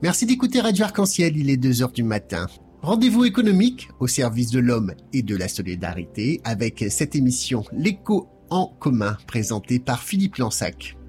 Merci d'écouter Radio Arc-en-Ciel, il est 2 heures du matin. Rendez-vous économique au service de l'homme et de la solidarité avec cette émission L'écho en commun présentée par Philippe Lansac.